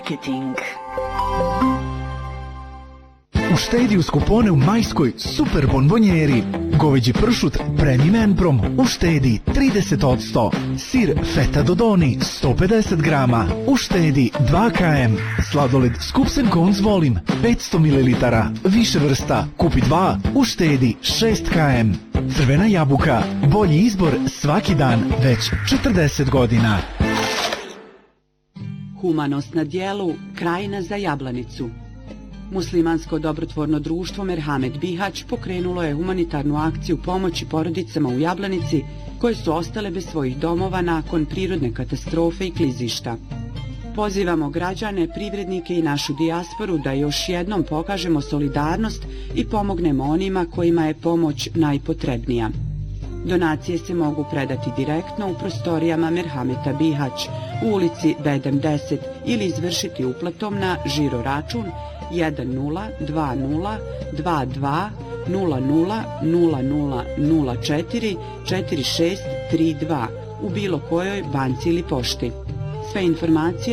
Marketing. Uštedi uz kupone u Majskoj super bonbonjeri. Goveđi pršut Premium Emprom uštedi 30%. Sir Feta Dodoni 150 grama uštedi 2 km. Sladoled Scoops & Cones Volim 500 ml. Više vrsta, kupi 2, uštedi 6 km. Crvena jabuka, bolji izbor svaki dan, već 40 godina. Humanost na dijelu, Krajina za Jablanicu. Muslimansko dobrotvorno društvo Merhamet Bihać pokrenulo je humanitarnu akciju pomoći porodicama u Jablanici koje su ostale bez svojih domova nakon prirodne katastrofe i klizišta. Pozivamo građane, privrednike i našu dijasporu da još jednom pokažemo solidarnost i pomognemo onima kojima je pomoć najpotrebnija. Donacije se mogu predati direktno u prostorijama Merhameta Bihać u ulici Bedem 10 ili izvršiti uplatom na žiro račun 10200000044632 u bilo kojoj banci ili pošti. Sve informacije